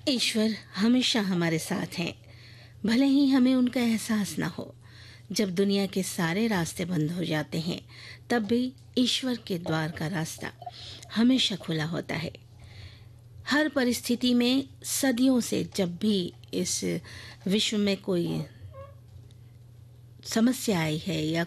ईश्वर हमेशा हमारे साथ हैं, भले ही हमें उनका एहसास ना हो। जब दुनिया के सारे रास्ते बंद हो जाते हैं, तब भी ईश्वर के द्वार का रास्ता हमेशा खुला होता है। हर परिस्थिति में सदियों से जब भी इस विश्व में कोई समस्या आई है या